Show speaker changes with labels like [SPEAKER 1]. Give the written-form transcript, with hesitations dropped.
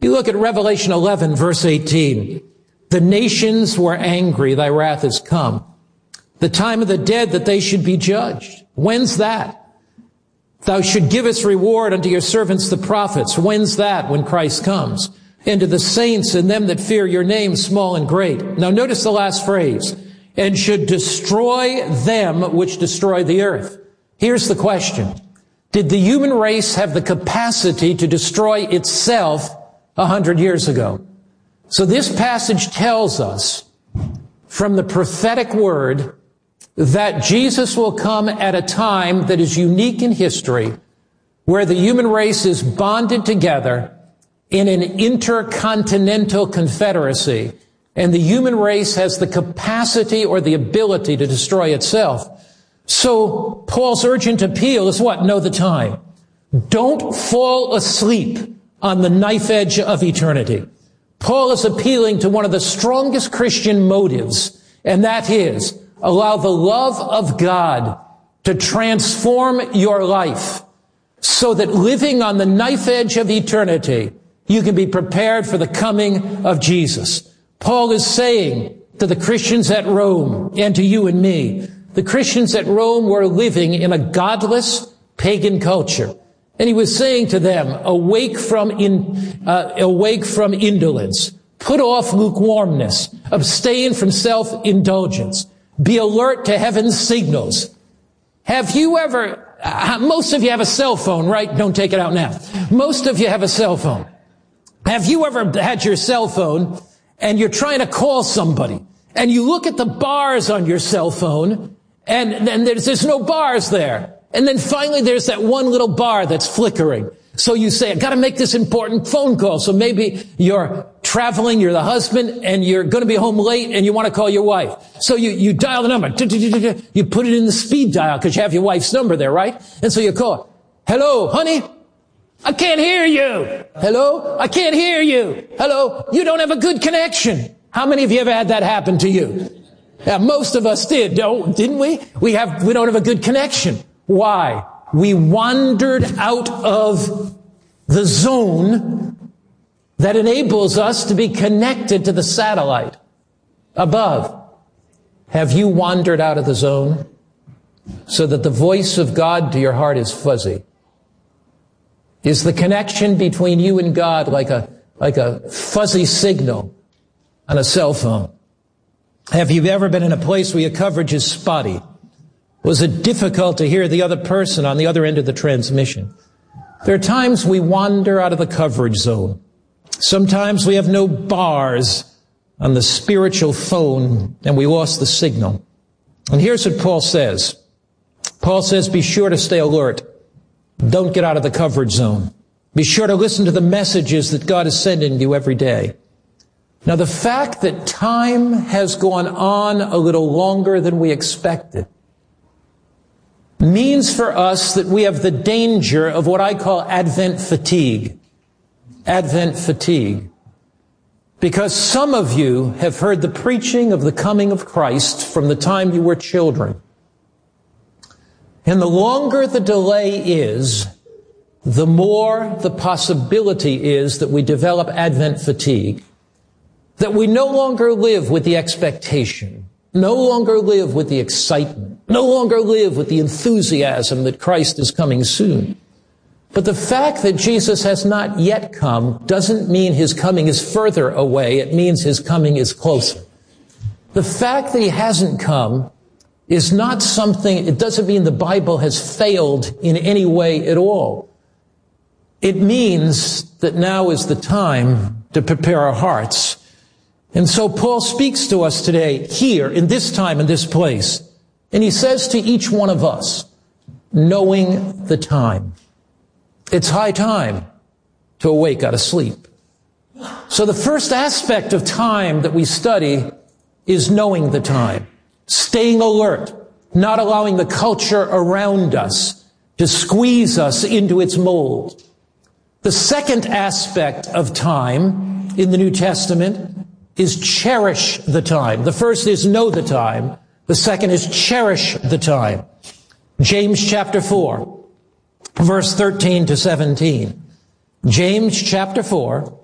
[SPEAKER 1] You look at Revelation 11, verse 18. The nations were angry, thy wrath is come. The time of the dead that they should be judged. When's that? Thou should give us reward unto your servants the prophets. When's that? When Christ comes. And to the saints and them that fear your name, small and great. Now notice the last phrase. And should destroy them which destroy the earth. Here's the question. Did the human race have the capacity to destroy itself 100 years ago? So this passage tells us from the prophetic word that Jesus will come at a time that is unique in history, where the human race is bonded together in an intercontinental confederacy, and the human race has the capacity or the ability to destroy itself. So Paul's urgent appeal is what? Know the time. Don't fall asleep on the knife edge of eternity. Paul is appealing to one of the strongest Christian motives, and that is, allow the love of God to transform your life so that living on the knife edge of eternity, you can be prepared for the coming of Jesus. Paul is saying to the Christians at Rome and to you and me, the Christians at Rome were living in a godless pagan culture. And he was saying to them, awake from indolence, put off lukewarmness, abstain from self-indulgence, be alert to heaven's signals. Have you ever, most of you have a cell phone, right? Don't take it out now. Most of you have a cell phone. Have you ever had your cell phone and you're trying to call somebody and you look at the bars on your cell phone and then there's no bars there. And then finally there's that one little bar that's flickering. So you say, I've got to make this important phone call. So maybe you're traveling, you're the husband, and you're going to be home late, and you want to call your wife. So you dial the number. You put it in the speed dial because you have your wife's number there, right? And so you call. Hello, honey? I can't hear you. Hello? I can't hear you. Hello? You don't have a good connection. How many of you ever had that happen to you? Yeah, most of us didn't we? We don't have a good connection. Why? We wandered out of the zone that enables us to be connected to the satellite above. Have you wandered out of the zone so that the voice of God to your heart is fuzzy? Is the connection between you and God like a fuzzy signal on a cell phone? Have you ever been in a place where your coverage is spotty? Was it difficult to hear the other person on the other end of the transmission? There are times we wander out of the coverage zone. Sometimes we have no bars on the spiritual phone and we lost the signal. And here's what Paul says. Paul says, be sure to stay alert. Don't get out of the coverage zone. Be sure to listen to the messages that God is sending you every day. Now, the fact that time has gone on a little longer than we expected means for us that we have the danger of what I call Advent fatigue. Advent fatigue. Because some of you have heard the preaching of the coming of Christ from the time you were children. And the longer the delay is, the more the possibility is that we develop Advent fatigue. That we no longer live with the expectation, no longer live with the excitement, no longer live with the enthusiasm that Christ is coming soon. But the fact that Jesus has not yet come doesn't mean his coming is further away. It means his coming is closer. The fact that he hasn't come is not something, it doesn't mean the Bible has failed in any way at all. It means that now is the time to prepare our hearts. And so Paul speaks to us today, here, in this time, in this place. And he says to each one of us, knowing the time. It's high time to awake out of sleep. So the first aspect of time that we study is knowing the time. Staying alert, not allowing the culture around us to squeeze us into its mold. The second aspect of time in the New Testament is cherish the time. The first is know the time. The second is cherish the time. James chapter 4, verse 13 to 17. James chapter 4,